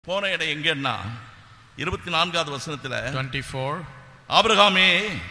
போன இடம் எங்கன்னா 24வது வசனத்துல 24 ஆபிரகாமே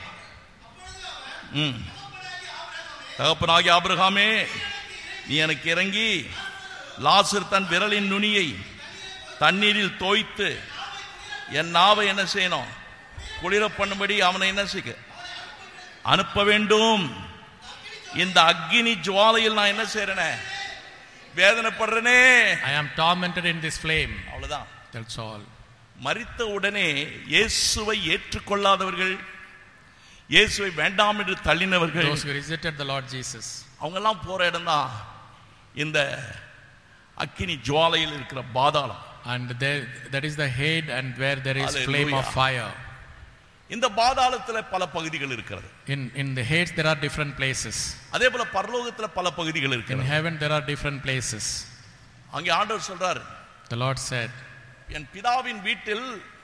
தகப்பனாகிய ஆபிரகாமே நீ எனக்கு இறங்கி லாசர் தன் விரலின் நுனியை தண்ணீரில் தோய்த்து என் நாவை என்ன செய்யணும் குளிர பண்ணும்படி அவனை என்ன செய்ய அனுப்ப வேண்டும். இந்த அக்கினி ஜுவாலையில் நான் என்ன செய்றேனே வேதனைப்படுறேனே. I am tormented in this flame. அவ்வளவுதான். That's all. மரித்த உடனே இயேசுவை ஏற்றுக்கொள்ளாதவர்கள், இயேசுவை வேண்டாம் என்று தள்ளினவர்கள், those who rejected the Lord Jesus, அவங்க எல்லாம் போற இடம் தான் இந்த அக்கினி ஜுவாலையில் இருக்கிற பாதாளம். and there, that is the head and where there is Hallelujah. Flame of fire. இந்த பாதாளத்துல பல பகுதிகள் இருக்கிறது. In the Hades there are different places. அதே போல பரலோகத்துல பல பகுதிகள் இருக்கிறது. In heaven there are different places. அங்கே ஆண்டவர் சொல்றார், the Lord said, என் பிதாவின் வீட்டில்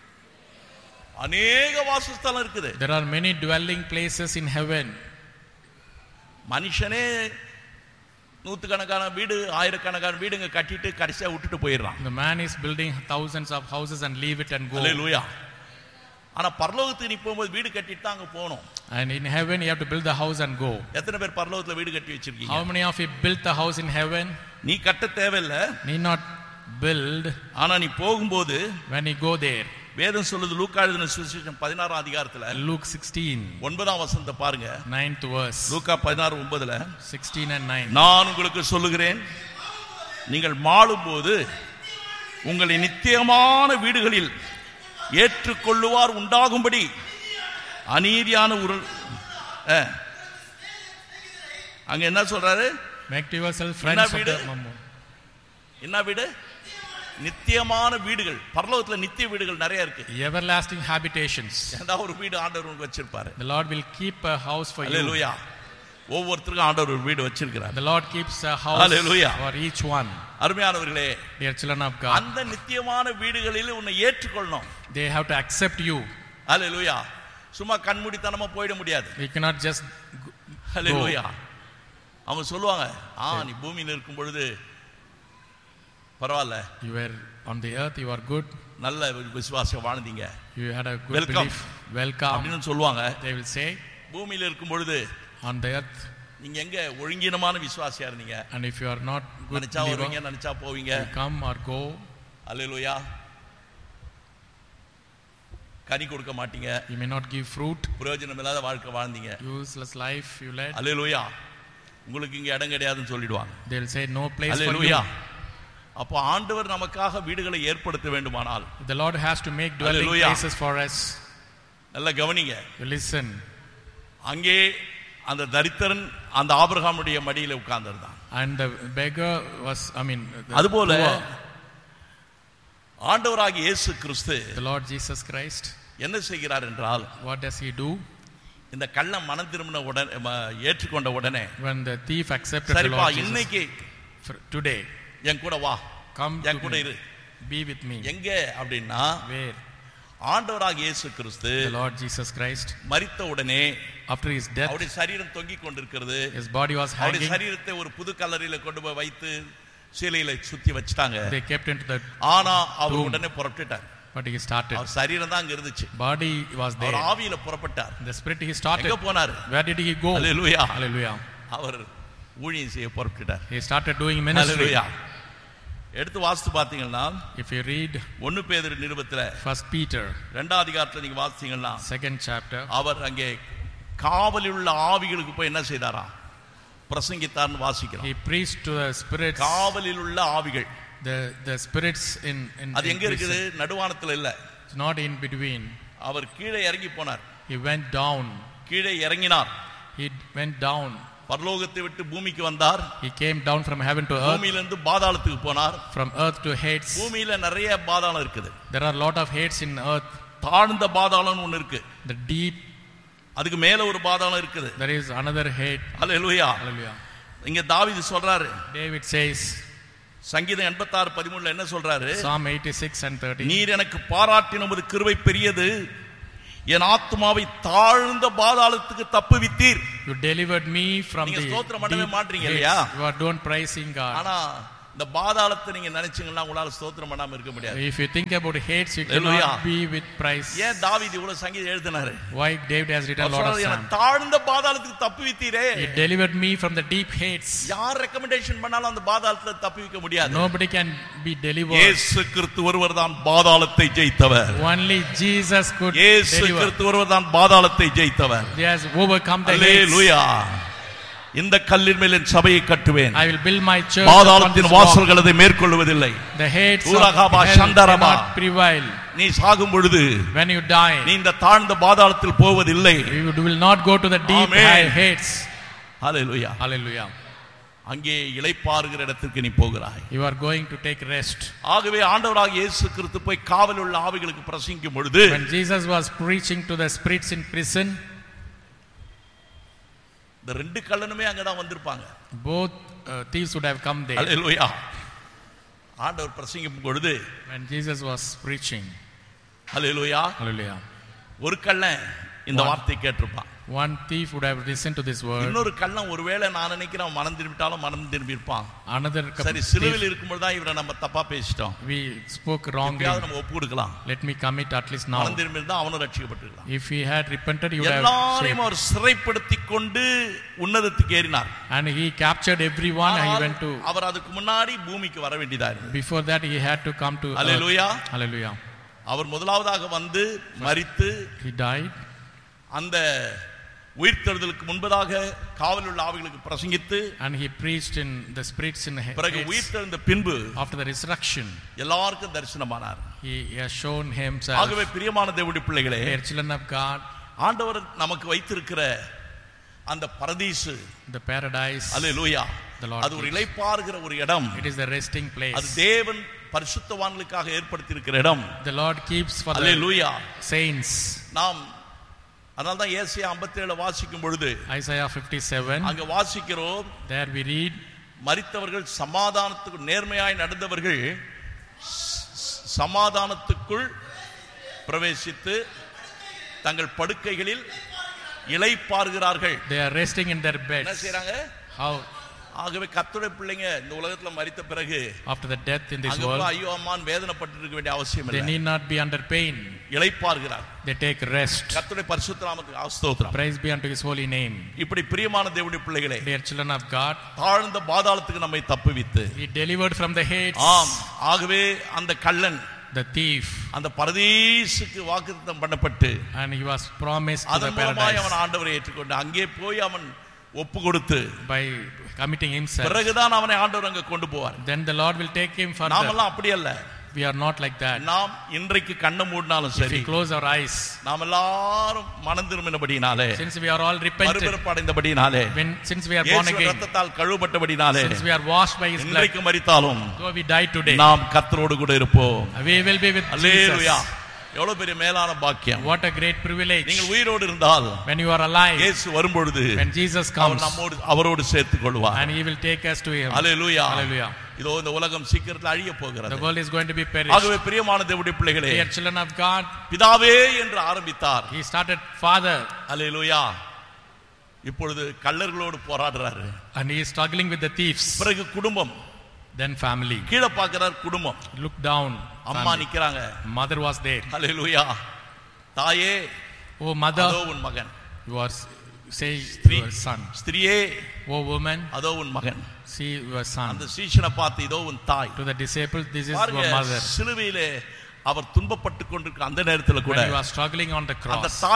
அநேக வாசஸ்தலம் இருக்குது. there are many dwelling places in heaven. மனுஷனே நூற்றுக்கணக்கான வீடு ஆயிரக்கணக்கான வீடுங்க கட்டிட்டு கடைசியா விட்டுட்டு போயிடுறான். The man is building thousands of houses and leave it and go. Hallelujah. ஆனா பரலோகத்துக்கு நீ போகும்போது வீடு கட்டிட்டு தான் அங்க போகணும். And in heaven you have to build the house and go. எத்தனை பேர் பரலோகத்துல வீடு கட்டி வச்சிருக்கீங்க? How many of you built the house in heaven? நீ கட்ட தேவையில்லை. Need not build. ஆனா நீ போகும்போது when you go there, வேதம் சொல்லுது லூக்கா எழுதின சுவிசேஷம் 16ஆம் அதிகாரத்துல Luke 16 9ஆம் வசனத்தை பாருங்க. 9th verse. Luca 16:9ல 16 and 9. நான் உங்களுக்கு சொல்லுகிறேன், நீங்கள் மாளும்போது உங்களை நித்தியமான வீடுகளில் ஏற்றுக்கொள்ளுவார் உண்டாகும்படி அநீதியான அங்க என்ன சொல்றாரு? Make to yourself friends of the mammon. என்ன வீடு? நித்தியமான வீடுகள். பரலோகத்துல நித்திய வீடுகள் நிறைய இருக்கு. Everlasting habitations. ஏதாவது ஒரு வீடு ஆண்டவர் உங்களுக்கு வச்சிருப்பாரு. The Lord will keep a house for you. Hallelujah. ஒவ்வொருத்தருக்கும் ஆண்டவர் ஒரு வீடு வச்சிருக்கிறார். The Lord keeps a house Hallelujah. for each one. அருமையானவர்களே, dear children of God, அந்த நித்தியமான வீடுகளில் உன்னை ஏற்றுக்கொள்ளணும். they have to accept you. Hallelujah. சும்மா கண்மூடித்தனமா போயிட முடியாது. We cannot just Hallelujah. அவங்க சொல்லுவாங்க, நீ பூமியில இருக்கும் பொழுது பரவாயில்ல, you were on the earth, you are good, நல்ல விசுவாசம் வாழ்ந்தீங்க, you had a good belief, welcome அப்படின்னு சொல்லுவாங்க. they will say, பூமியில இருக்கும் பொழுது on the earth நீங்க எங்க ஒழுங்கீனமான விசுவாசியா இருந்தீங்க, and if you are not good நினைச்சா வருவீங்க நினைச்சா போவீங்க, you come or go. Hallelujah. கனி கொடுக்க மாட்டீங்க, you may not give fruit, பிரயோஜனம் இல்லாத வாழ்க்கை வாழ்ந்தீங்க, useless life you led. Hallelujah. உங்களுக்கு இங்க இடம் கிடையாதுன்னு சொல்லிடுவாங்க. they will say no place Hallelujah. for you. அப்போ ஆண்டவர் நமக்காக வீடுகளை ஏற்படுத்த வேண்டுமானால், the Lord has to make dwelling places for us. நல்ல கவனிங்க, you listen. அங்கே அந்த தரித்திரன் அந்த ஆபிரகாமுடைய மடியில உட்கார்ந்திருந்தான். and the beggar was, அதுபோல ஆண்டவராகிய இயேசு கிறிஸ்து, the Lord Jesus Christ, என்ன செய்கிறார் என்றால், what does he do? இந்த கள்ளன் மனம் திரும்பின உடனே ஏற்றுக்கொண்ட உடனே, when the thief accepted the Lord Jesus, இன்னைக்கு today என் கூட வா, come என் கூட இரு, be with me. எங்க அப்படின்னா, where? ஆண்டவராகிய இயேசு கிறிஸ்து, the Lord Jesus Christ, மரித்த உடனே after his death, அவருடைய சரீரம் தொங்கிக் கொண்டிருக்கிறது, his body was hanging, அவருடைய சரீரத்தை ஒரு புது கல்லறையில கொண்டு போய் வைத்து சிலையில சுத்தி வச்சிட்டாங்க. they kept into the ஆனா அவர் உடனே புறப்பட்டார். but he started, அவர் சரீரம் தான் அங்க இருந்துச்சு, body was there, அவர் ஆவியில புறப்பட்டார். the spirit he started, எங்க போனார்? where did he go? Hallelujah. Hallelujah. அவர் ஊழியம் செய்ய புறப்பட்டார். he started doing ministry. Hallelujah. எடுத்து வாசித்து பாத்தீங்கன்னா, if you read 1 பேதுரு நிருபத்துல 1 Peter 2ஆம் அதிகாரத்துல நீங்க வாசித்தீங்கன்னா, 2nd chapter, அவர் அங்கே காவலில் உள்ள ஆவிகளுக்கு போய் என்ன செய்தாராம்? பிரசங்கித்தார்னு வாசிக்கிறோம். he preached to the spirits, காவலில் உள்ள ஆவிகள், the spirits in அது எங்க இருக்குது? நடுவானத்துல இல்ல, it's not in between. அவர் கீழே இறங்கி போனார். he went down, கீழே இறங்கினார். he went down, பரலோகத்தை விட்டு பூமிக்கு வந்தார். he came down from heaven to earth, பூமியிலிருந்து பாதாளத்துக்கு போனார். from earth to Hades. பூமியில நிறைய பாதாளம் இருக்குது. there are a lot of Hades in earth. தாழ்ந்த பாதாளம் ஒன்னு இருக்கு, the deep, அதுக்கு மேல ஒரு பாதாளம் இருக்குது. there is another Hades. Hallelujah. Hallelujah. இங்க தாவீது சொல்றாரு, David says, சங்கீதம் 86:13 என்ன சொல்றாரு? Psalm 86 and 13, நீர் எனக்கு பாராட்டின உமது கிருபை பெரியது, என் ஆத்துமாவை தாழ்ந்த பாதாளத்துக்கு தப்புவித்தீர். you delivered me from the ஸ்தோத்திரம் பண்ணவே மாட்டீங்க deep இல்லையா? Hades. you are don't praising God. ஆனா இந்த பாதாளத்தை நீங்க நினைச்சீங்கன்னா உங்களால ஸ்தோத்திரம் பண்ணாம இருக்க முடியாது. If you think about Hades, you cannot be with praise. ஏன் தாவீது இவ்வளவு சங்கீதம் எழுதினாரு? Why David has written a lot of psalms? தாழ்ந்த பாதாளத்துக்கு தப்புவித்தீரே. He delivered me from the deep Hades. யார் ரெக்கமெண்டேஷன் பண்ணாலும் அந்த பாதாளத்துல தப்புவிக்க முடியாது. Nobody can be delivered. இயேசு கிறிஸ்து ஒருவர் தான் பாதாளத்தை ஜெயித்தவர். Only Jesus could deliver. இயேசு கிறிஸ்து ஒருவர் தான் பாதாளத்தை ஜெயித்தவர். He has overcome the Hades. ஹalleluya. இந்த கல்லின் மேல் என் சபையை கட்டுவேன். I will build my church. பாதாளத்தின் வாசல்கள் அதை மேற்கொள்வதில்லை. The Hades of hell cannot prevail. நீ சாகும் பொழுது, when you die, நீ இந்த தாழ்ந்த பாதாளத்தில் போவதில்லை. You will not go to the deep Hades. Hallelujah. Hallelujah. அங்கே இளைப்பாறுகிற இடத்துக்கு நீ போகிறாய். You are going to take rest. ஆகவே ஆண்டவராகிய இயேசு கிறிஸ்து போய் காவலில் உள்ள ஆவிகளுக்கு பிரசங்கிக்கும் பொழுது, when Jesus was preaching to the spirits in prison, இந்த ரெண்டு கள்ளனுமே அங்கதான் வந்திருப்பாங்க. both thieves would have come there. Hallelujah. ஆண்டவர் பிரசங்கிக்கும் பொழுது, when Jesus was preaching, Hallelujah, Hallelujah, ஒரு கள்ளன் இந்த வார்த்தையை கேட்டிருப்பான். one thief would have listened to this word. இன்னொரு கள்ளன் ஒருவேளை நான் நினைக்கிறேன் மனம் திரும்பிட்டாலும் மனம் திரும்பி இருப்பான். Another சரி, சிலுவையில் இருக்கும்போது தான் இவரை நம்ம தப்பா பேசிட்டோம், we spoke wrongly, நம்ம ஒப்பு கொடுக்கலாம், let me commit at least now. மனம் திரும்பி இருந்தா அவனும் ரட்சிக்கப்பட்டிருக்கலாம். If he had repented, he would have எல்லாரையும் அவர் சிறைப்படுத்திக் கொண்டு உன்னதத்துக்கு ஏறினார். and he captured everyone and he went to, அவர் அதுக்கு முன்னாடி பூமிக்கு வர வேண்டியதா இருந்தது. before that he had to come to Hallelujah. Hallelujah. அவர் முதலாவதாக வந்து மரித்து, he died, அந்த உயிர்த்தெழுதலுக்கு முன்பதாக காவலில் உள்ள ஆவிகளுக்கு பிரசங்கித்து, and he preached in the spirits in பிறகு உயிர்த்தெழுந்த பின்பு after the resurrection எல்லாருக்கும் தரிசனமானார். he has shown himself. ஆகவே பிரியமான தேவனுடைய பிள்ளைகளே, dear children of God, ஆண்டவர் நமக்கு வைத்திருக்கிற அந்த பரதீசு, the paradise, hallelujah, the Lord, அது ஒரு இளைப்பாறுகிற ஒரு இடம். it is the resting place. அது தேவன் பரிசுத்தவான்களுக்காக ஏற்படுத்தி இருக்கிற இடம். the Lord keeps for hallelujah, the saints. நாம் அதனால தான் ஏசாயா 57 வாசிக்கும் பொழுது, Isaiah 57, அங்க வாசிக்கிறோம், there we read, மரித்தவர்கள் சமாதானத்துக்கு நேர்மையாய் நடந்தவர்கள் சமாதானத்துக்குள் பிரவேசித்து தங்கள் படுக்கைகளில் இளைப்பாறுகிறார்கள். they are resting in their beds. என்ன செய்றாங்க? how? ஆகவே கர்த்தருடைய பிள்ளைங்க இந்த உலகத்துல மரித்த பிறகு after the death in this world, ஐயோ அம்மான் வேதனைப்பட்டு இருக்க வேண்டிய அவசியம் they இல்லை. need not be under pain. இளைப்பாறுகிறார். they take rest. கர்த்தருடைய பரிசுத்த நாமத்துக்கு ஸ்தோத்திரம். praise be unto his holy name. இப்படி பிரியமான தேவனுடைய பிள்ளைகளே, dear children of God, தாழ்ந்த பாதாளத்துக்கு நம்மை தப்புவித்து, he delivered from the Hades. ஆம், ஆகவே அந்த கள்ளன், the thief, அந்த பரதீசுக்கு வாக்குத்தத்தம் பண்ணப்பட்டு, and he was promised to the அதன் மூலமாய் paradise அவன் ஆண்டவரை ஏற்றுக்கொண்டு அங்கே போய் அவன் ஒப்பு கொடுத்து by committing himself. பிறகுதான் அவனை ஆண்டவர் அங்க கொண்டு போவார். then the Lord will take him further. நாமெல்லாம் அப்படி அல்ல. we are not like that. நாம் இன்றைக்கு கண்ணை மூடினாலும் if சரி, we close our eyes, நாம் எல்லாரும் மனம் திரும்பினபடினாலே, since we are all repentant, மறுபிறப்படைந்தபடினாலே, since we are born again, இரத்தத்தால் கழுவப்பட்டபடினாலே, since we are washed by his blood, இன்றைக்கு மரித்தாலும் though we die today, நாம் கர்த்தரோடு கூட இருப்போம். we will be with hallelujah. Jesus. எவ்வளவு பெரிய மேலான பாக்கியம். what a great privilege. நீங்கள் உயிரோடு இருந்தால், when you are alive, இயேசு வரும்பொழுது when Jesus comes, அவரோடு சேர்த்துக் கொள்வார். and he will take us to him. Hallelujah. Hallelujah. இதோ இந்த உலகம் சீக்கிரத்தில் அழிய போகிறது. the world is going to be perished. ஆகவே பிரியமான தேவனுடைய பிள்ளைகளே, dear children of God, பிதாவே என்று ஆரம்பித்தார். he started Father, அல்லேலூயா. இப்பொழுது கள்ளர்களோடு போராடுறாரு. and he is struggling with the thieves. பிறகு குடும்பம், then family. கீழே பார்க்கிறார் குடும்பம், look down, அம்மா நிக்கிறாங்க. mother was there. அல்லேலூயா. தாயே, oh mother, அதோ உன் மகன். you are say your son. ஸ்திரியே, oh woman, அதோ உன் மகன். see your son. அந்த சீஷனை பார்த்து இதோ உன் தாய். to the disciples, this is பாருங்க, your mother. சிலுவையிலே அவர் துன்பப்பட்டு கொண்டிருக்கிற அந்த நேரத்தில் கூட when you are struggling on the அந்த cross,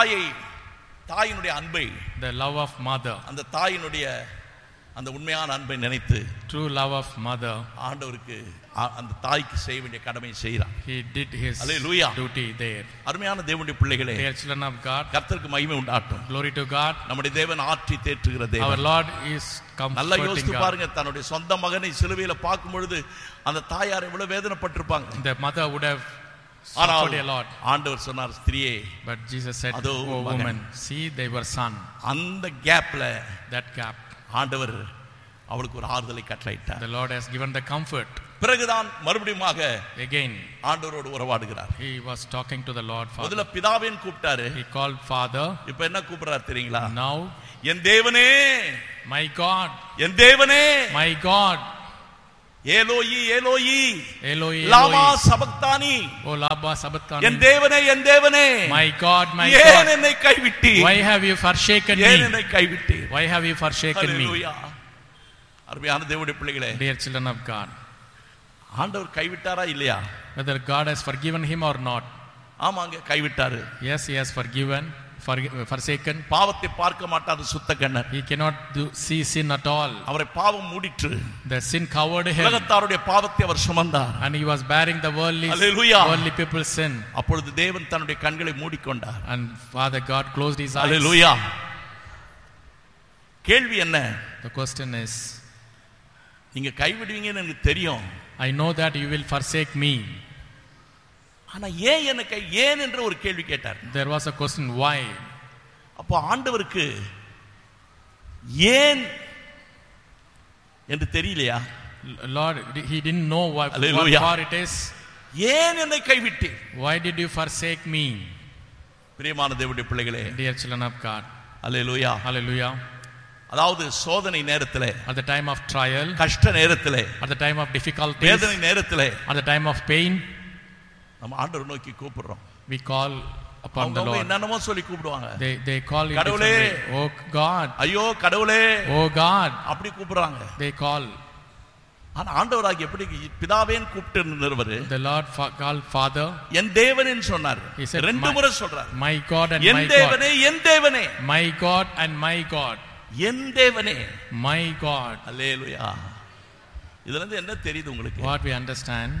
தாயினுடைய அன்பை, the love of mother, அந்த தாயினுடைய அந்த உண்மையான அன்பை நினைத்து true love of mother, ஆண்டவருக்கு அந்த தாய்க்கு செய்ய வேண்டிய கடமையை செய்கிறார். he did his Hallelujah. duty there. அருமையான தேவனுடைய பிள்ளைகளே, dear children of God, கர்த்தருக்கு மகிமை உண்டாகட்டும். glory to God. நம்முடைய தேவன் ஆற்றி தேற்றுகிற our தேவன். Lord is நல்லா comforting யோசித்து God. பாருங்க, தன்னுடைய சொந்த மகனை சிலுவையில பார்க்கும் பொழுது அந்த தாயார் எவ்வளவு வேதனைப்பட்டிருப்பாங்க. the mother would have ஆனால் suffered a lot, ஆண்டவர் சொன்னார், ஸ்திரியே, but Jesus said, அதோ oh மகன். woman, see they were son. அந்த கேப்ல that gap, ஆண்டவர் அவளுக்கு ஒரு ஆறுதலை கட்டளையிட்டார். the Lord has given the comfort. பிறகுதான் மறுபடியுமாக again ஆண்டவரோடு உறவாடுகிறார். he was talking to the Lord Father. முதல்ல பிதாவேன்னு கூப்பிட்டாரு, he called Father. இப்ப என்ன கூப்பிடுறாரு தெரியுங்களா? now என் தேவனே, my God, என் தேவனே. my God. ஏலோயி ஏலோயி Eloi, Lama Eloi, சபக்தானி, O Lama Sabachthani, என் தேவனே என் தேவனே my God, ஏன் God, என்னை கைவிட்டீர்? why have you forsaken ஏன் me? என்னை கைவிட்டீர்? Why have you forsaken me? ஹல்லேலூயா. அருமையான தேவனுடைய பிள்ளைகளே, Dear children of God, ஆண்டவர் கைவிட்டாரா இல்லையா? whether God has forgiven him or not, ஆமாங்க, கைவிட்டாரு. yes, he has forsaken. பாவத்தை பார்க்க மாட்டார் சுத்த கண்ணர். He cannot see sin at all. அவரை பாவம் மூடிற்று. The sin covered him, உலகத்தாருடைய பாவத்தை அவர் சுமந்தார். and he was bearing the Hallelujah. worldly people's sin. அப்பொழுது தேவன் தன்னுடைய கண்களை மூடிக்கொண்டார். And Father God closed his eyes. ஹல்லேலூயா. கேள்வி என்ன? The question is, நீங்க கைவிடுவீங்கன்னு எனக்கு தெரியும். I know that you will forsake me. ஆனா ஏன் எனக்கு ஏன் என்ற ஒரு கேள்வி கேட்டார். There was a question, why? அப்போ ஆண்டவருக்கு ஏன் என்று தெரியலையா? Lord, he didn't know what Hallelujah. for it is. ஏன் என்னை கைவிட்டீர்? Why did you forsake me? பிரியமான தேவனுடைய பிள்ளைகளே, Dear children of God, hallelujah. hallelujah. அதாவது சோதனை நேரத்திலே, At the time of trial, கஷ்ட நேரத்திலே, at the time of difficulties, வேதனை நேரத்திலே at the time of pain, நம்ம ஆண்டவரை நோக்கி கூப்பிடுறோம். we call upon the அவங்க Lord. என்னென்னமோ சொல்லி கூப்பிடுவாங்க. They call it கடவுளே, differently. Oh God, ஐயோ கடவுளே, oh God, அப்படி கூப்பிடுறாங்க. they call. ஆனா ஆண்டவராகிய எப்படி பிதாவேன்னு கூப்பிட்டு இருந்தவர் The Lord called Father. என் தேவனேன்னு சொன்னார். He said, ரெண்டு முறை சொல்றார். My God and N my God. தேவனே என் தேவனே, My God and my God. என் தேவனே. My God. அல்லேலூயா. இதுல இருந்து என்ன தெரியுது உங்களுக்கு? What we understand,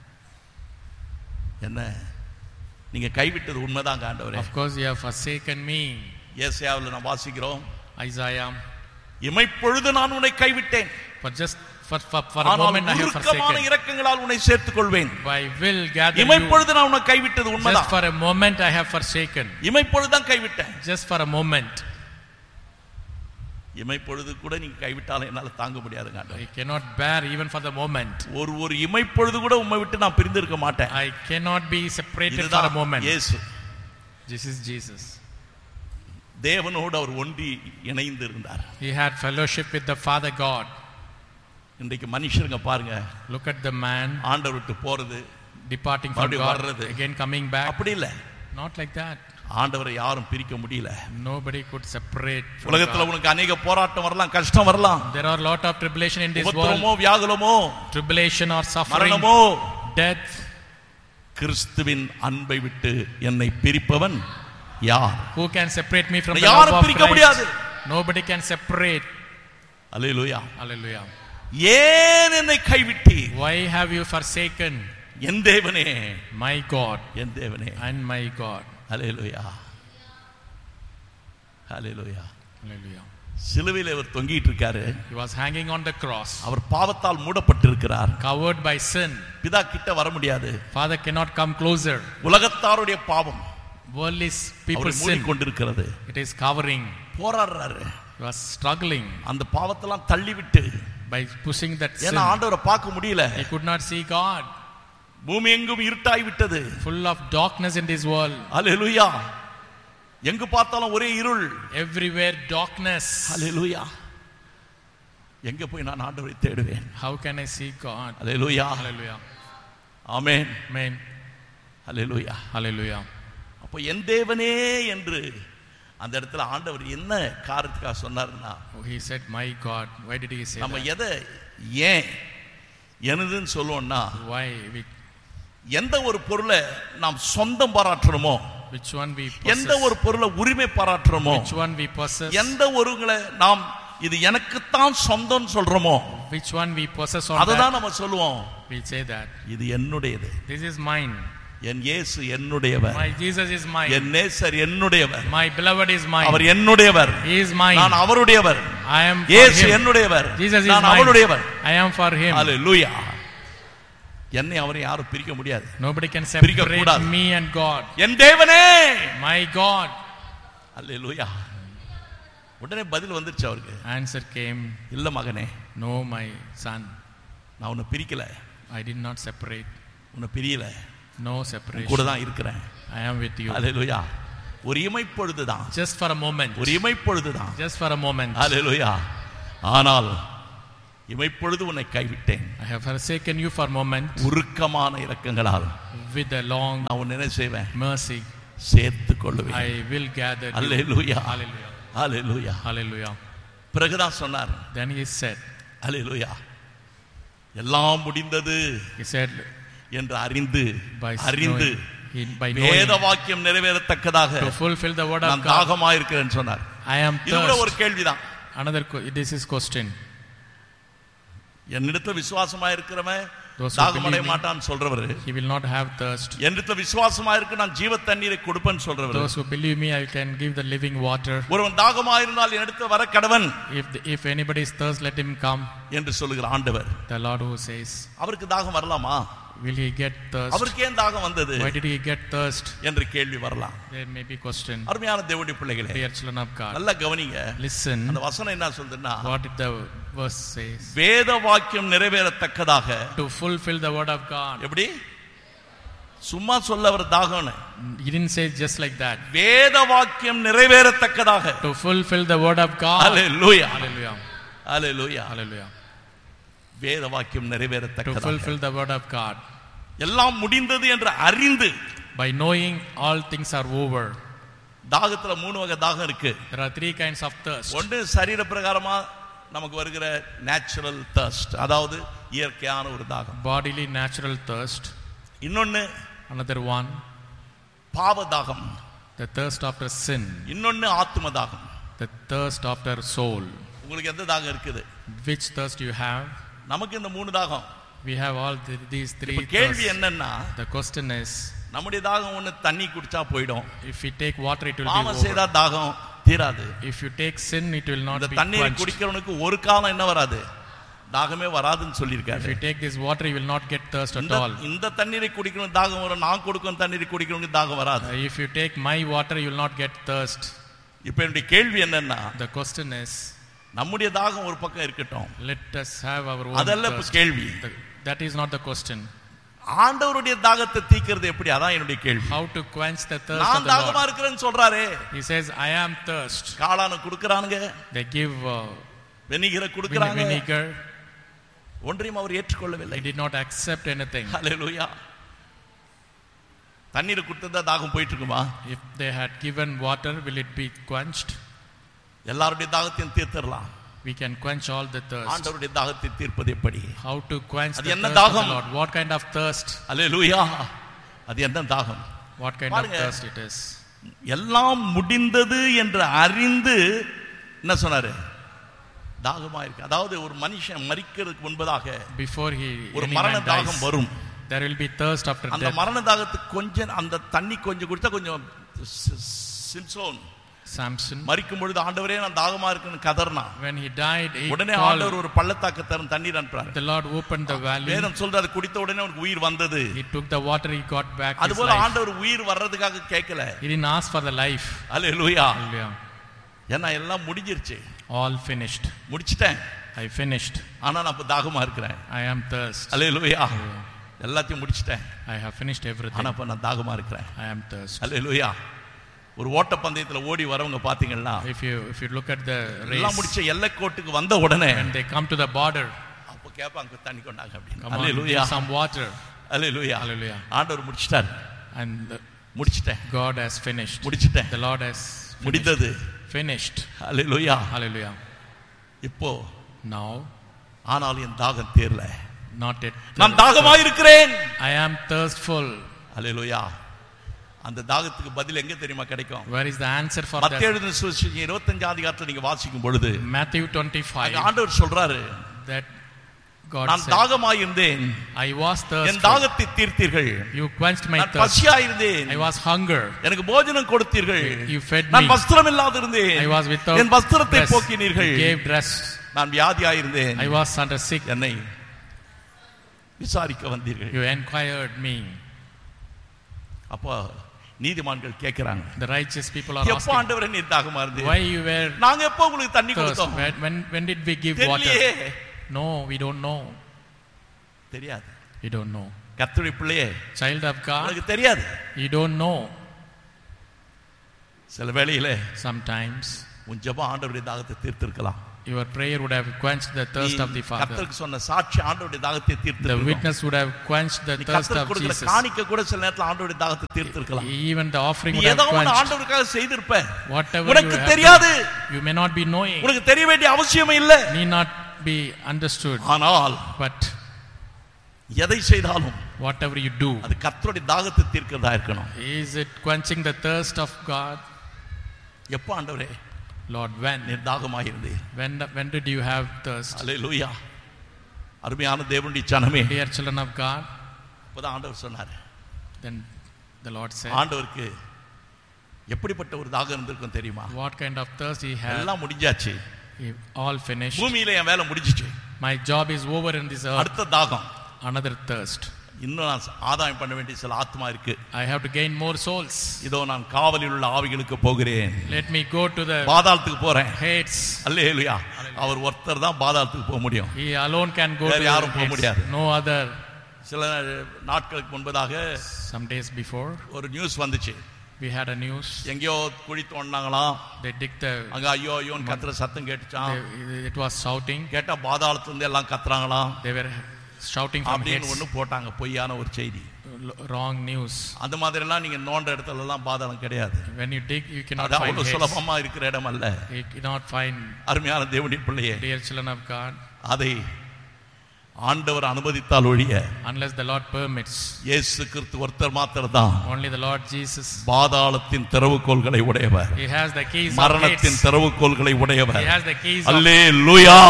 என்ன, நீங்க கைவிட்டது உண்மைதான் ஆண்டவரே. of course you have forsaken me. ஏசாயாவில் நாம் வாசிக்கிறோம், Isaiah, இமைப்பொழுது நான் உன்னை கைவிட்டேன், for just for a ஆனால் moment I have உருக்கமான forsaken. இரக்கங்களால் உன்னை சேர்த்துக் கொள்வேன். I will gather you. இமைப்பொழுது நான் உன்னை கைவிட்டது Just உண்மைதான். for a moment I have forsaken. இமைப்பொழுதுதான் கைவிட்டேன். Just for a moment. இமைப்பொழுது கூட நீங்க கைவிட்டாலும் என்னால தாங்க முடியாதுங்க ஆண்டவரே. I cannot bear even for the moment. ஒரு இமைப்பொழுது கூட உம்மை விட்டு நான் பிரிந்து இருக்க மாட்டேன். I cannot be separated for a இதுதான் moment. இயேசு. This is Jesus. தேவனோடு அவர் ஒன்றி இணைந்து இருந்தார். He had fellowship with the Father God. இன்றைக்கு மனுஷருங்க பாருங்க, Look at the man ஆண்டவர் விட்டு போறது, departing from மறுபடியும் God, வர்றது. again coming back. அப்படி இல்ல. Not like that. ஆண்டவரை யாரும் பிரிக்க முடியல. Nobody could separate from உலகத்துல God. உனக்கு அநேக போராட்டம் வரலாம், கஷ்டம் வரலாம், There are a lot of tribulation in this உபத்திரமோ world. வியாகுலமோ Tribulation or suffering, மரணமோ, death. கிறிஸ்துவின் அன்பை விட்டு என்னை பிரிப்பவன் யார்? Who can separate me from the யாரும் love of பிரிக்க முடியாது. Christ? Nobody can separate. Hallelujah. Hallelujah. ஏன் என்னை கைவிட்டீர்? Why have you forsaken? என் தேவனே, My God என் தேவனே. and my God. Hallelujah. Hallelujah. Hallelujah. சிலுவையில் அவர் தொங்கிட்டு இருக்காரு. He was hanging on the cross, our பாவத்தால் மூடப்பட்டிருக்கிறார். covered by sin. பிதா கிட்ட வர முடியாது. Father cannot come closer. உலகத்தாருடைய பாவம் Worldly அவரை people's sin, மூடிக்கொண்டிருக்கிறது. it is covering. போராடுறாரு. He was struggling அந்த பாவத்தெல்லாம் தள்ளி விட்டு, by pushing that sin. ஏன்னா ஆண்டவரை பார்க்க முடியல. He could not see God. பூமி எங்கும் இருட்டாய் விட்டது. Full of darkness in this world. அல்லேலூயா. எங்கு பார்த்தாலும் ஒரே இருள். Everywhere darkness. அல்லேலூயா. எங்க போய் நான் ஆண்டவரை தேடுவேன்? How can I see God? Hallelujah. Hallelujah. Amen. Amen. Hallelujah. Hallelujah. அப்போ என் தேவனே என்று அந்த இடத்துல ஆண்டவர் என்ன காரணத்துக்காக சொன்னார்னா, He said, my God. Why did he say நம்ம that? எதை ஏன் எனதுன்னு சொல்லுவோம்னா, Why? எந்த ஒரு பொருளை நாம் சொந்தம் பாராட்டுறோமோ, Which one we எந்த possess? ஒரு பொருளை உரிமை பாராட்டுறோமோ, Which one we possess? எந்த ஒருங்களை நாம் இது எனக்குத்தான் சொந்தம்னு சொல்றோமோ, Which one we possess on அததான் that? நம்ம சொல்லுவோம், We say that. இது என்னுடையது, This is mine. என் இயேசு என்னுடையவர், My Jesus is mine. என் நேசர் என்னுடையவர், My beloved is mine. Our என்னுடையவர், He is mine. நான் அவருடையவர், I am for இயேசு him. என்னுடையவர், Jesus is நான் mine. அவருடையவர். I am for him. அல்லேலூயா. என்னை அவரை யாரும் பிரிக்க முடியாது. Nobody can பிரிக்க separate கூடாது. me and God. என் தேவனே, My God. அல்லேலூயா. உடனே பதில் வந்துருச்சு அவருக்கு. Answer came, இல்ல மகனே, no, my son. நான் உன்னை பிரிக்கல, I did not separate. உன்னை பிரியல, No கூட separation. தான் இருக்கிறேன். I am with you. அல்லேலூயா. ஒரு இமைப்பொழுதுதான், Just for a moment. ஒரு இமைப்பொழுதுதான். Just for a moment. அல்லேலூயா. ஆனால் இமைப்பொழுது உன்னை கைவிட்டேன். I have forsaken you for a moment. உருக்கமான இரக்கங்களால் With a long நான் உன்னை என்ன செய்வேன்? mercy, சேர்த்துக் கொள்வேன். I will gather you. Hallelujah, Hallelujah. Hallelujah. Hallelujah. பிறகுதான் சொன்னார், Then he said, அல்லேலூயா, எல்லாம் முடிந்தது he said, என்று அறிந்து by வேத knowing, வாக்கியம் நிறைவேறத்தக்கதாக to fulfill the word of நான் God, தாகமாயிருக்கிறேன்னு சொன்னார். I am இது கூட ஒரு thirst. கேள்விதான். This is question. என்னிடத்துல விசுவாசமா இருக்கிறவன் Those who தாகமடைய believe me, மாட்டான்னு சொல்றவரு, he will not have thirst. என்னிடத்துல விசுவாசமா இருக்கு நான் ஜீவ தண்ணீரை கொடுப்பேன்னு சொல்றவரு, Those who believe me, I can give the living water. ஒருவன் தாகமா இருந்தால் என்னிடத்துல வர கடவன் If anybody is thirst, let him come. என்று சொல்லுகிற ஆண்டவர், The Lord who says, அவருக்கு தாகம் வரலாமா? will he get thirst? அவருக்கு ஏன் தாகம் வந்தது Why did he get thirst? என்று கேள்வி வரலாம். There may be question. அருமையான தேவனுடைய பிள்ளைகளே, Dear children of God, நல்லா கவனிங்க. listen அந்த வசனம் என்ன சொல்லுதுன்னா, what the verse says. வேத வாக்கியம் நிறைவேறத்தக்கதாக, To fulfill the word of God. எப்படி சும்மா சொல்ல அவர் தாகம்னு, He didn't say just like that. வேத வாக்கியம் நிறைவேறத்தக்கதாக. To fulfill the word of God. Hallelujah, Hallelujah. Hallelujah. Hallelujah. வேத வாக்கியம் To நிறைவேறத்தக்கதாக, fulfill the word of God. எல்லாம் முடிந்தது என்று அறிந்து. By knowing all things are over. தாகத்துல 3 வகை தாகம் இருக்கு. There are 3 kinds of thirst. ஒன்று சரீர பிரகாரமா நமக்கு வருகிற நேச்சுரல் தர்ஸ்ட், அதாவது இயற்கையான ஒரு தாகம். Bodily natural thirst. இன்னொன்னு Another one, பாவ தாகம். the thirst after sin. இன்னொன்னு ஆத்ம தாகம். The thirst after soul. உங்களுக்கு எந்த தாகம் இருக்குது? Which thirst you have? நமக்கு இந்த 3 தாகம். We have all these 3 இப்ப கேள்வி thirsts. என்னன்னா, The question is, நம்முடைய தாகம் ஒண்ணு தண்ணி குடிச்சா போயிடும், if we take water, it will be பாவம் செய்தா over. தாகம் தீராது. If you take sin, it will not இந்த be தண்ணீரை quenched. குடிக்கிறவனுக்கு ஒரு காலம் என்ன வராது, தாகமே வராதுன்னு If சொல்லியிருக்காரு. you take this water, you will not get thirst at all. இந்த தண்ணீரை குடிக்கணும் தாகம் வரும், நான் கொடுக்கும் தண்ணீரை குடிக்கணும் தாகம் வராது. If you take my water, you will not get thirst. இப்ப என்னுடைய கேள்வி என்னன்னா, The question is, நம்முடைய தாகம் ஒரு பக்கம் இருக்கட்டும், let us have our own அதல்ல இப்ப thirst. கேள்வி. That is not the question. ஆண்டவருடைய தாகத்தை தீக்கிறது எப்படி, அதான் என்னுடைய கேள்வி. How to quench the thirst of நான் the தாகமா Lord. இருக்கிறேன்னு சொல்றாரே, He says, I am thirst. காளான குடுக்கறானுங்க, They give வெனிகரை குடுக்கறாங்க, vinegar. ஒன்றையும் அவர் ஏற்றுக்கொள்ளவில்லை. He did not accept anything. ஹல்லேலூயா. தண்ணீரை குடுத்தா தாகம் போயிட்டு இருக்குமா? If they had given water, will it be quenched? எல்லாருடைய தாகத்தையும் தீர்த்தறலாம். We can quench all the thirst. ஆண்டவருடைய தாகத்தை தீர்ப்பது எப்படி? How to quench அது the என்ன thirst of தாகம்? the Lord? What kind of thirst? ஹல்லேலூயா. அது என்ன தாகம்? What kind பாருங்க. of thirst it is? எல்லாம் முடிந்தது என்று அறிந்து என்ன சொன்னாரு? தாகமா இருக்கு. அதாவது ஒரு மனுஷன் மரிக்கிறதுக்கு முன்பதாக Before ஒரு any மரண man dies, தாகம் வரும். there will be thirst after அந்த death. மரண தாகத்துக்கு கொஞ்சம் அந்த தண்ணி கொஞ்சம் குடிச்சா கொஞ்சம் சிம்சோன் Samson, மரிக்கும் பொழுது ஆண்டவரே நான் தாகமா இருக்குன்னு கதறினான். when he died, he உடனே called. ஆண்டவர் ஒரு பள்ளத்தாக்கு தரும் தண்ணீர் அனுப்புறாரு. The Lord opened the valley. வேதம் சொல்றது அது குடித்த உடனே அவனுக்கு உயிர் வந்தது. He took the water, he got back his அதுபோல life. ஆண்டவர் உயிர் வர்றதுக்காக கேட்கல. He didn't ask for the life. Hallelujah. Hallelujah. ஏன்னா எல்லாம் முடிஞ்சிருச்சு, All finished. முடிச்சிட்டேன், I finished. ஆனா நான் இப்ப தாகமா இருக்கிறேன். I am thirst. அல்லேலூயா. எல்லாத்தையும் முடிச்சிட்டேன், I have finished everything. ஆனா இப்ப நான் தாகமா இருக்கிறேன். I am thirst. அல்லேலூயா. ஒரு ஓட்ட பந்தயத்துல ஓடி வரவங்க பாத்தீங்கன்னா, If you look at the எல்லாம் race, முடிச்ச எல்லைக்கோட்டுக்கு வந்த உடனே when they come to the border, அப்ப கேட்பாங்க தண்ணி கொண்டாங்க அப்படின்னு. come on, hallelujah. give some water. Hallelujah. Hallelujah. ஆண்டவர் முடிச்சிட்டார். And முடிச்சிட்டேன், God has finished. முடிச்சிட்டேன், The Lord has முடிந்தது. finished. அல்லேலூயா. Hallelujah. இப்போ Now, ஆனாலும் என் தாகம் தீரல, not yet. நான் தாகமா இருக்கிறேன். I am thirstful. அல்லேலூயா. அந்த தாகத்துக்கு பதில் எங்க தெரியுமா கிடைக்கும்? Where is the answer for மத்தேயு that? எழுதின சுவிசேஷம் 25 அதிகாரத்துல நீங்க வாசிக்கும் பொழுது Matthew அங்க 25. ஆண்டவர் சொல்றாரு, That God நான் said, தாகமாயிருந்தேன், I was N thirsty. தாகத்தை தீர்த்தீர்கள். You quenched my நான் thirst. பசியாயிருந்தேன், I was hunger. எனக்கு போஜனம் கொடுத்தீர்கள். You fed நான் me. வஸ்திரம் இல்லாதிருந்தேன், I was without என் வஸ்திரத்தை dress. போக்கினீர்கள். You gave dress. நான் வியாதியாயிருந்தேன், I was under sick. என்னை விசாரிக்க வந்தீர்கள். You inquired me. அப்போ நீதிமான்கள் கேட்கிறாங்க, The righteous people are எப்போ asking, ஆண்டவரே நீ தாகமா இருந்தீங்க? why you were நாங்க எப்போ உங்களுக்கு தண்ணி thirst? கொடுத்தோம்? When did we give தெரியலையே. water? No, we don't know. தெரியாது. We don't know. கர்த்தருடைய பிள்ளையே, Child of God, உங்களுக்கு தெரியாது. you don't know. சில வேளையிலே Sometimes உன் ஜெபம் ஆண்டவருடைய தாகத்தை தீர்த்திருக்கலாம். Your prayer would have quenched the thirst of the Father. கர்த்தருக்கு சொன்ன சாட்சி ஆண்டவருடைய தாகத்தை The தீர்த்திருக்கும். witness would have quenched the thirst of Jesus. காணிக்கை கூட சில நேரத்துல ஆண்டவருடைய தாகத்தை தீர்த்திருக்கலாம். Even the offering நீ would have ஏதோ ஒன்னு quenched. ஆண்டவருக்காக செய்திருப்ப. Whatever உனக்கு you have தெரியாது. done, you may not be knowing. உனக்கு தெரிய வேண்டிய அவசியமே இல்ல. Need not be understood. ஆனால் But எதை செய்தாலும் whatever you do, அது கர்த்தருடைய தாகத்தை தீர்க்கிறதா இருக்கணும். is it quenching the thirst of God? எப்ப ஆண்டவரே Lord, when? நீர் தாகமாக இருந்தீர்? When did you have thirst? அல்லேலூயா. அருமையான தேவனுடைய ஜனமே, Dear children of God, அப்பதான் ஆண்டவர் சொன்னார். then the Lord said, ஆண்டவருக்கு எப்படிப்பட்ட ஒரு தாகம் இருந்திருக்கும் தெரியுமா? what kind of thirst he had. எல்லாம் முடிஞ்சாச்சு. All finished. பூமியில என் வேலை முடிஞ்சிச்சு. My job is over in this earth. அடுத்த தாகம். Another thirst. இன்னும் நான் ஆதாயம் பண்ண வேண்டிய சில ஆத்மா இருக்கு. I have to gain more souls. இதோ நான் காவலில் உள்ள ஆவிகளுக்கு போகிறேன். Let me go to the பாதாளத்துக்கு போறேன். Hades. அல்லேலூயா. அவர் ஒருத்தர் தான் பாதாளத்துக்கு போக முடியும். He alone can go வேற to யாரும் போக Hades. முடியாது. No other. சில நாட்களுக்கு முன்பதாக Some days before, ஒரு நியூஸ் வந்துச்சு. we had a news. எங்கேயோ குழி தோண்டினாங்களாம். They dig the. அங்க ஐயோ ஐயோன்னு கத்துற சத்தம் கேட்டுச்சான். It was shouting. கேட்டா பாதாளத்துல இருந்து எல்லாம் கத்துறாங்களாம். They were shouting from அப்படின்னு Hades. ஒண்ணு போட்டாங்க, பொய்யான ஒரு செய்தி. Wrong news. அந்த மாதிரி எல்லாம் நீங்க நோண்ட இடத்துல எல்லாம் பாதாளம் கிடையாது. When you dig, you cannot அது find அவ்வளவு Hades. சுலபமா இருக்கிற இடம் அல்ல. You cannot find. அருமையான தேவனுடைய பிள்ளையே, Dear children of God, அதை ஆண்டவர் அனுமதித்தால் ஒழிய, unless the Lord permits, இயேசு கிறிஸ்து ஒருத்தர் மாத்திரம்தான் only the Lord Jesus. பாதாளத்தின் திறவுகோல்களை உடையவர். He has the keys of மரணத்தின் Hades. திறவுகோல்களை உடையவர். He has the keys of. Hallelujah.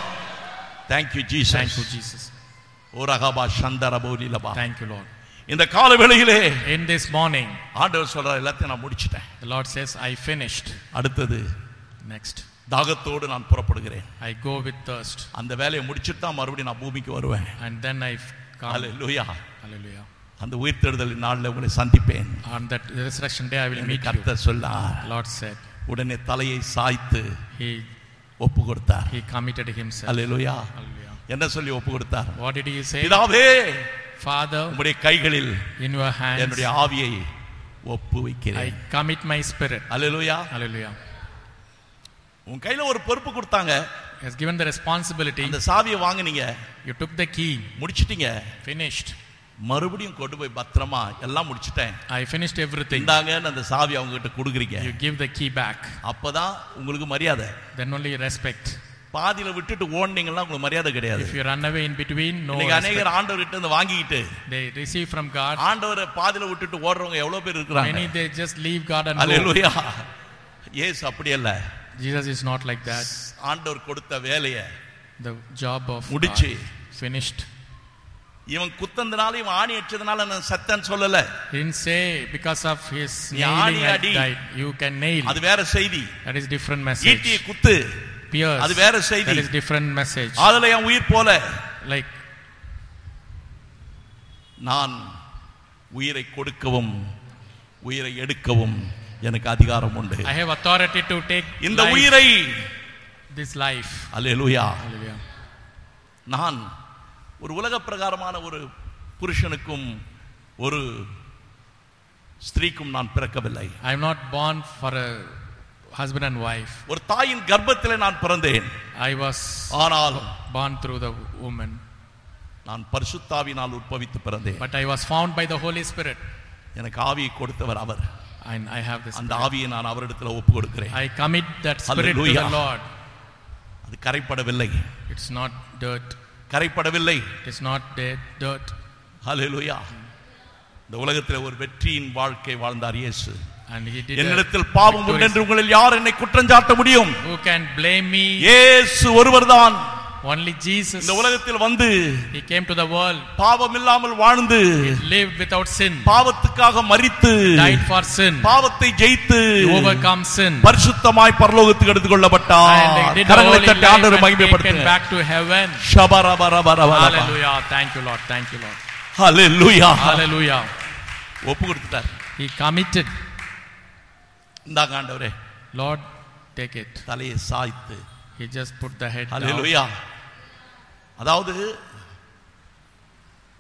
Thank you Jesus. Thank you Jesus. ஓரகபா சந்தரபோலிலபா. Thank you Lord. இந்த கால வேளையிலே In this morning, ஆண்டவர் சொல்றார், எல்லாத்தையும் நான் முடிச்சிட்டேன். the Lord says, I finished. அடுத்தது Next, தாகத்தோடு நான் புறப்படுகிறேன். I go with thirst. அந்த வேலையை முடிச்சிட்டு தான் மறுபடியும் நான் பூமிக்கு வருவேன். And then I come. Hallelujah. Hallelujah. அந்த உயிர்த்தெழுதலின் நாளில் உங்களை சந்திப்பேன். On that resurrection day, I will meet you. கர்த்தர் சொன்னார். The Lord said. உடனே தலையை சாய்த்து He ஒப்பு கொடுத்தார். committed himself. அல்லேலூயா. Hallelujah. என்ன சொல்லி ஒப்பு கொடுத்தார்? What did he say? பிதாவே, Father, உம்முடைய கைகளில் in your hands, என்னுடைய ஆவியை ஒப்பு I வைக்கிறேன். commit my spirit. Hallelujah. Hallelujah. உன் கையில ஒரு பொறுப்பு கொடுத்தாங்க. He has given the responsibility. அந்த சாவியை வாங்குனீங்க, You took the key. முடிச்சிட்டீங்க. Finished. மறுபடியும் கொண்டு போய் பத்திரமா எல்லாம் முடிச்சிட்டேன், I finished everything. இந்தாங்கன்னு அந்த சாவி அவங்க கிட்ட கொடுக்குறீங்க. You give the key back. அப்பதான் உங்களுக்கு மரியாதை. Then only respect. பாதியில விட்டுட்டு ஓடுனீங்கன்னா உங்களுக்கு மரியாதை கிடையாது. If you run away in between, no இன்னைக்கு respect. அநேகர் ஆண்டவர் கிட்ட இருந்து வாங்கிட்டு They receive from God. ஆண்டவரை பாதியில விட்டுட்டு ஓடுறவங்க எவ்வளவு பேர் இருக்கிறாங்க. Many they just leave God and go. அல்லேலூயா. இயேசு அப்படி அல்ல. Jesus is not like that. ஆண்டவர் கொடுத்த வேலையை The job of முடிச்சு God finished. இவன் குத்தந்தனால இவன் ஆணி அடிச்சதனால நான் சத்தன் சொல்லல. He didn't say because of his நீ nailing ஆணி had அடி. died. You can nail. அது வேற செய்தி. That is different message. ஈட்டியை குத்து, Pierce. அது வேற செய்தி. That is different message. அதுல என் உயிர் போல Like நான் உயிரை கொடுக்கவும் உயிரை எடுக்கவும் எனக்கு அதிகாரம் உண்டு. I have authority to take இந்த life, உயிரை this life. அல்லேலூயா. Hallelujah. நான் ஒரு உலக பிரகாரமான ஒரு புருஷனுக்கும் ஒரு ஸ்திரீக்கும் நான் பிறக்கவில்லை. I am not born for a husband and wife. ஒரு தாயின் கர்ப்பத்திலே நான் பிறந்தேன். I was ஆனால் born through the woman. நான் பரிசுத்தாவினால் உற்பவித்து பிறந்தேன். But I was found by the Holy Spirit. எனக்கு ஆவியை கொடுத்தவர் அவர். And I have this. அந்த ஆவியை நான் அவரிடத்தில் ஒப்பு கொடுக்கிறேன். I commit that spirit to Hallelujah. the Lord. அது கரைப்படவில்லை. It's not dirt. கரைப்படவில்லை. It's not dirt. ஹல்லேலூயா. இந்த உலகத்தில் ஒரு வெற்றியின் வாழ்க்கை வாழ்ந்தார் இயேசு. And he did. என்னிடத்தில் பாவம் உண்டு என்று உங்களில் யார் என்னை குற்றஞ்சாட்ட முடியும்? Who can blame me? இயேசு ஒருவர்தான். Only Jesus. இந்த உலகத்தில் வந்து He came to the world. பாவம் இல்லாமல் வாழ்ந்து Lived without sin. பாவத்துக்காக மரித்து Died for sin. பாவத்தை ஜெயித்து Overcome sin. பரிசுத்தமாய் பரலோகத்துக்கு எடுத்துக்கொள்ளப்பட்டார். And did the கரங்களை holy தட்டி life ஆண்டவரை and taken மகிமைப்படுத்துங்க. back to heaven. ஷபரபரபரபரப. Hallelujah. Thank you Lord. Thank you Lord. Hallelujah. Hallelujah. ஒப்பு கொடுத்துட்டார். He committed. இந்தாங்க ஆண்டவரே. Lord, take it. தலையை சாய்த்து. He just put the head down. ஹல்லேலூயா. அதாவது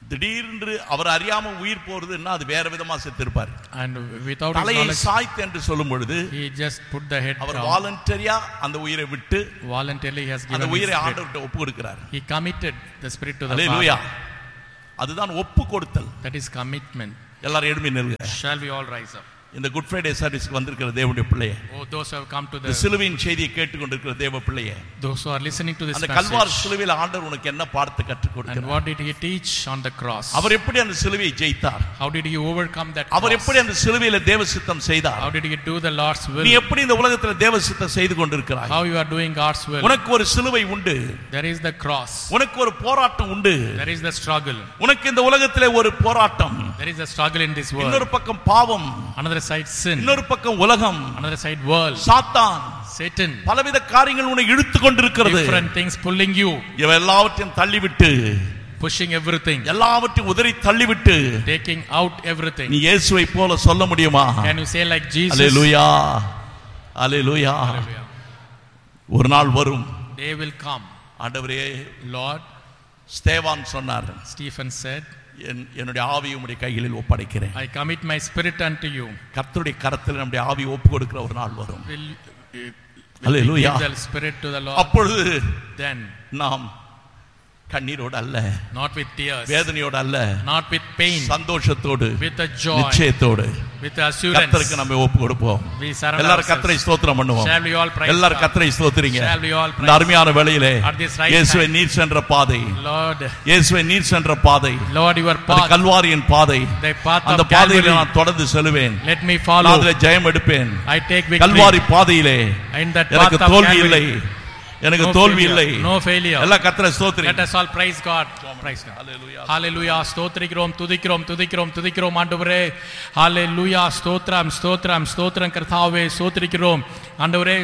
திடீரென்று அவர் அறியாம உயிர் போறதுன்னா அது வேற விதமா செத்திருப்பார். And without his தலையை knowledge, சாய்த்து என்று சொல்லும் பொழுது he just put the head our down. வாலண்டரியா அந்த உயிரை விட்டு Voluntarily he has given அந்த his உயிரை spirit. ஆண்டவர்கிட்ட ஒப்பு கொடுக்கிறார். He committed the spirit to the hallelujah. Father. அதுதான் ஒப்பு கொடுத்தல். That is commitment. எல்லாரும் எழும்பி நில்லுங்க. Shall we all rise up? இந்த குட் ஃப்ரைடே சர்வீஸ்க்கு வந்திருக்கிற தேவனுடைய பிள்ளையே, Oh, those who have come to இந்த the, சிலுவையின் செய்தியை கேட்டுக்கொண்டிருக்கிற தேவ பிள்ளையே, those who are listening to this அந்த கல்வார் message, சிலுவையில் ஆண்டவர் உனக்கு என்ன பாடத்தை கற்றுக் and கொடுக்கிறார்? what did he teach on the cross? அவர் எப்படி அந்த சிலுவையை ஜெயித்தார்? How did he overcome that our cross? எப்படி அந்த சிலுவையில தேவ சித்தம் செய்தார்? How did he do the Lord's நீ will? எப்படி இந்த உலகத்துல தேவ சித்தம் செய்து கொண்டிருக்கிறாய்? How you are doing God's will? உனக்கு ஒரு சிலுவை உண்டு, There is the cross. உனக்கு ஒரு போராட்டம் உண்டு, There is the struggle. உனக்கு இந்த உலகத்திலே ஒரு போராட்டம். There is a struggle in this world. இன்னொரு பக்கம் பாவம், Another side sin. இன்னொரு பக்கம் உலகம், Another side world. சாத்தான், Satan. பலவித காரியங்கள் உன்னை இழுத்து கொண்டிருக்கிறது. Different things pulling you, இவை எல்லாவற்றையும் தள்ளிவிட்டு, pushing everything, எல்லாவற்றையும் உதறி தள்ளிவிட்டு taking out everything. நீ இயேசுவை போல சொல்ல முடியுமா? Can you say like Jesus? Hallelujah, hallelujah. Hallelujah. ஒரு நாள் வரும், They will come. ஆண்டவரே, Lord, ஸ்தேவான் சொன்னார், Stephen said, என்னுடைய ஆவியை உம்முடைய கைகளில் ஒப்படைக்கிறேன். I commit my spirit unto you. கர்த்தருடைய கரத்தில் நம்முடைய ஆவியை ஒப்பு கொடுக்கிற ஒரு நாள் வரும். Will Hallelujah. give the spirit to the Lord? அப்பொழுது Then, நாம் கண்ணீரோடு அல்ல, not with tears, வேதனையோடு அல்ல, not with pain, சந்தோஷத்தோடு, with a joy, நிச்சயத்தோடு with assurance, கர்த்தருக்கு நம்ம ஒப்பு கொடுப்போம். we surrender எல்லாரும் கர்த்தரை ourselves. ஸ்தோத்திரம் பண்ணுவோம். Shall we all praise எல்லாரும் God? கர்த்தரை ஸ்தோத்திரிங்க. Shall we all இந்த praise அருமையான வேளையிலே at this right இயேசுவே time? நீர் சென்ற பாதை, Lord, இயேசுவே நீர் சென்ற பாதை, Lord, your அது path, கல்வாரியின் பாதை, the path அந்த of பாதையிலே Calvary, நான் தொடர்ந்து செல்வேன். let me நான் follow. அதிலே ஜெயம் எடுப்பேன். I take victory. கல்வாரி பாதையிலே In that path எனக்கு of தோல்வி இல்லை, Calvary, எனக்கு no தோல்வி failure, இல்லை. no failure. எல்லா கர்த்தரை Let ஸ்தோத்திரிங்க. us all praise God. Praise God. Hallelujah. Hallelujah. ஸ்தோத்திரிக்கிறோம், துதிக்கிறோம், துதிக்கிறோம், துதிக்கிறோம் ஆண்டவரே. Hallelujah. ஸ்தோத்திரம், ஸ்தோத்திரம், ஸ்தோத்திரம் கர்த்தாவே, ஸ்தோத்திரிக்கிறோம் ஆண்டவரே.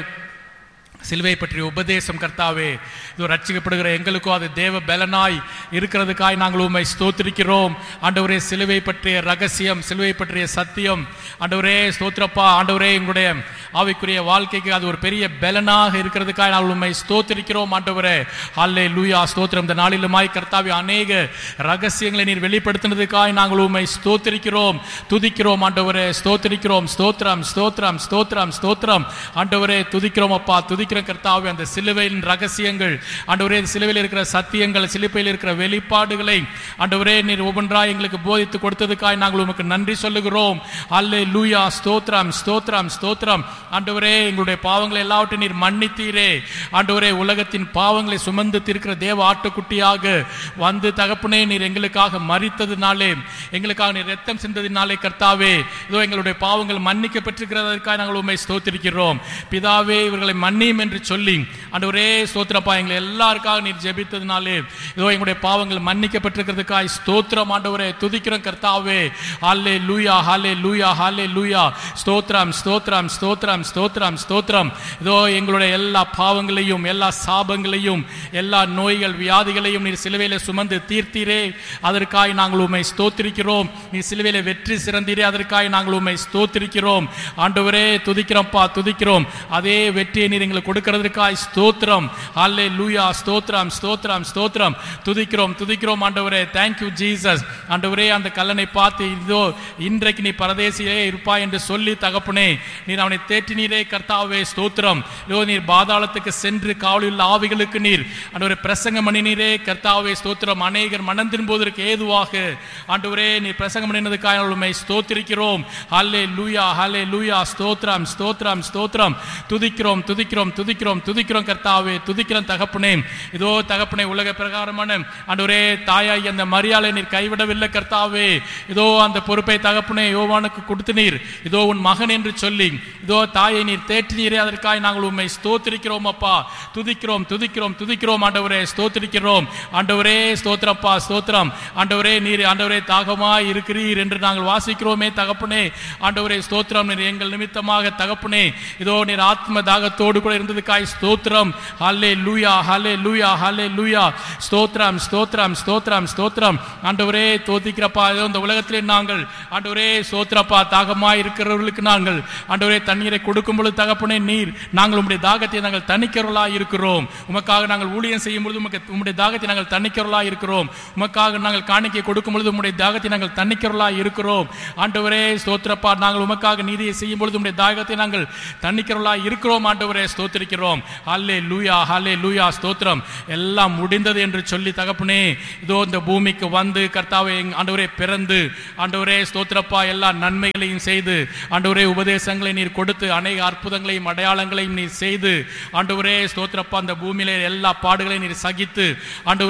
சிலுவை பற்றிய உபதேசம் கர்த்தாவே, இது ரட்சிக்கப்படுகிற எங்களுக்கோ அது தேவ பலனாய் இருக்கிறதுக்காய் நாங்கள் உம்மை ஸ்தோத்திரிக்கிறோம் ஆண்டவரே. சிலுவை பற்றிய ரகசியம், சிலுவை பற்றிய சத்தியம் ஆண்டவரே, ஸ்தோத்திரப்பா ஆண்டவரே, எங்களுடைய ஆவிக்குரிய வாழ்க்கைக்கு அது ஒரு பெரிய பலனாக இருக்கிறதுக்காய் நாங்கள் உம்மை ஸ்தோத்திரிக்கிறோம் ஆண்டவரே. ஹல்லேலூயா. ஸ்தோத்திரம். இந்த நாளிலுமாய் கர்த்தாவே அநேக ரகசியங்களை நீர் வெளிப்படுத்தினதுக்காய் நாங்கள் உம்மை ஸ்தோத்திரிக்கிறோம், துதிக்கிறோம் ஆண்டவரே. ஸ்தோத்திரிக்கிறோம். ஸ்தோத்திரம், ஸ்தோத்திரம், ஸ்தோத்திரம், ஸ்தோத்திரம் ஆண்டவரே. துதிக்கிறோம் அப்பா, துதிக்கிறோம் கர்த்தாவே. அந்த சிலுவையின் ரகசியங்கள் ஆண்டவரே, சிலுவையில் இருக்கிற சத்தியங்கள், சிலுவையில் இருக்கிற வெளிப்பாடுகளை ஆண்டவரே நீர் ஒவ்வொன்றாய் எங்களுக்கு போதித்து கொடுத்ததுக்காய் நாங்கள் உமக்கு நன்றி சொல்லுகிறோம். அல்லேலூயா. ஸ்தோத்திரம், ஸ்தோத்திரம், ஸ்தோத்திரம் ஆண்டவரே. எங்களுடைய பாவங்களை எல்லாவற்றையும் நீர் மன்னித்தீரே ஆண்டவரே. உலகத்தின் பாவங்களை சுமந்து தீர்க்கிற தேவ ஆட்டுக்குட்டியாக வந்து தகப்பனே நீர் எங்களுக்காக மரித்ததினாலே, எங்களுக்காக நீர் இரத்தம் சிந்ததினாலே கர்த்தாவே, இதோ எங்களுடைய பாவங்கள் மன்னிக்கப்பட்டிருக்கிறதற்காக நாங்கள் உம்மை ஸ்தோத்திரிக்கிறோம் பிதாவே. இவர்களை மன்னியும் என்று சொல்லி ஆண்டவரே ஸ்தோத்திரப்பா, எங்களை எல்லாருக்காக நீர் ஜெபித்ததினாலே இதோ எங்களுடைய பாவங்கள் மன்னிக்கப்பட்டிருக்கிறதுக்காய் ஸ்தோத்திரம் ஆண்டவரே. துதிக்கிறோம் கர்த்தாவே. ஹல்லேலூயா, ஹல்லேலூயா, ஹல்லேலூயா. ஸ்தோத்திரம், ஸ்தோத்திரம், ஸ்தோத்திரம், ஸ்தோத்திரம், ஸ்தோத்திரம். இதோ எங்களுடைய எல்லா பாவங்களையும், எல்லா சாபங்களையும், எல்லா நோய்கள் வியாதிகளையும் நீர் சிலுவையிலே சுமந்து தீர்த்தீரே, அதற்காக நாங்கள் உம்மை ஸ்தோத்திரிக்கிறோம். நீர் சிலுவையிலே வெற்றி சிறந்தீரே, அதற்காக நாங்கள் உம்மை ஸ்தோத்திரிக்கிறோம் ஆண்டவரே. துதிக்கிறோம்ப்பா, துதிக்கிறோம். அதே வெற்றியை நீர் எங்களுக்கு கொடுக்கிறதுக்காய் ஸ்தோத்திரம். ஹல்லேலூயா. ஸ்தோத்திரம், ஸ்தோத்திரம், ஸ்தோத்திரம். துதிக்கிறோம், துதிக்கிறோம் ஆண்டவரே. Thank you Jesus. ஆண்டவரே, அந்த கல்லனை பார்த்து இதோ இன்றைக்கு நீ பரதேசிலே இருப்பாய் என்று சொல்லி தகப்பனே நீர் அவனை தேற்றினீரே கர்த்தாவே. ஸ்தோத்திரம். இதோ நீர் பாதாளத்துக்கு சென்று காவலில் உள்ள ஆவிகளுக்கு நீர் ஆண்டவரே பிரசங்கம் பண்ணினீரே கர்த்தாவே. ஸ்தோத்திரம். அநேகர் மனம் திரும்புவதற்கு ஏதுவாக ஆண்டவரே நீர் பிரசங்கம் பண்ணினதுக்காக உம்மை ஸ்தோத்திரிக்கிறோம். ஹல்லேலூயா, ஹல்லேலூயா. ஸ்தோத்திரம், ஸ்தோத்திரம், ஸ்தோத்திரம். துதிக்கிறோம், துதிக்கிறோம், துதிக்கிறோம், துதிக்கிறோம் கர்த்தாவே. துதிக்கிறோம் தகப்பனே. இதோ தகப்பனே, உலக பிரகாரமான ஆண்டவரே தாயாய் அந்த மரியாளை நீர் கைவிடவில்லை கர்த்தாவே. இதோ அந்த பொறுப்பை தகப்பனே யோவானுக்கு கொடுத்து நீர் இதோ உன் மகன் என்று சொல்லி இதோ தாயை நீர் தேற்றினீரே, அதற்காக நாங்கள் உம்மை ஸ்தோத்திரிக்கிறோம் அப்பா. துதிக்கிறோம், துதிக்கிறோம், துதிக்கிறோம் ஆண்டவரே. ஸ்தோத்திரிக்கிறோம் ஆண்டவரே. ஸ்தோத்திரப்பா, ஸ்தோத்திரம் ஆண்டவரே. நீர் ஆண்டவரே தாகமாய் இருக்கிறீர் என்று நாங்கள் வாசிக்கிறோமே தகப்பனே. ஆண்டவரே ஸ்தோத்திரம். நீர் எங்கள் நிமித்தமாக தகப்பனே இதோ நீர் ஆத்ம தாகத்தோடு கூட இருந்ததுக்காய் ஸ்தோத்திரம். ஹல்லேலூயா, ஹல்லேலூயா, ஹல்லேலூயா. ஸ்தோத்திரம், ஸ்தோத்திரம், ஸ்தோத்திரம், ஸ்தோத்திரம் ஆண்டவரே. தோத்திக்கிறப்பா, இந்த உலகத்திலே நாங்கள் ஆண்டவரே ஸ்தோத்திரப்பா தாகமாய் இருக்கிறவர்களுக்கு நாங்கள் ஆண்டவரே தண்ணீரை தண்ணீரை கொடுக்கும் பொழுது தகப்பனே நீர் நாங்கள் உம்முடைய தாகத்தை நாங்கள் தணிக்கிறவர்களாய் இருக்கிறோம். உமக்காக நாங்கள் ஊழியம் செய்யும் பொழுது உம்முடைய தாகத்தை நாங்கள் தணிக்கிறவர்களாய் இருக்கிறோம். உமக்காக நாங்கள் காணிக்கை கொடுக்கும் பொழுது உம்முடைய தாகத்தை நாங்கள் தணிக்கிறவர்களாய் இருக்கிறோம். ஆண்டவரே ஸ்தோத்திரப்பா, நாங்கள் உமக்காக நீதியை செய்யும் பொழுது உம்முடைய தாகத்தை நாங்கள் தணிக்கிறவர்களாய் இருக்கிறோம். ஆண்டவரே ஸ்தோத்திரிக்கிறோம். ஹல்லேலூயா, ஹல்லேலூயா, ஸ்தோத்திரம். எல்லாம் முடிந்தது என்று சொல்லி தகப்பனே இதோ இந்த பூமிக்கு வந்து கர்த்தாவே ஆண்டவரே பிறந்து ஆண்டவரே ஸ்தோத்திரப்பா எல்லா நன்மைகளையும் செய்து ஆண்டவரே உபதேசங்களை நீர் கொடுத்து அநேக அற்புதங்களையும் அடையாளங்களையும் நீர் செய்து ஆண்டவரே ஸ்தோத்திரப்பா அந்த பூமியிலே எல்லா பாடுகளையும் நீர் சகித்து ஆண்டவரே